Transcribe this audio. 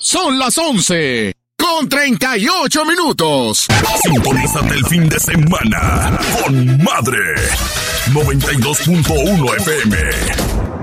Son las 11:38. Sintonízate el fin de semana con Madre 92.1 FM.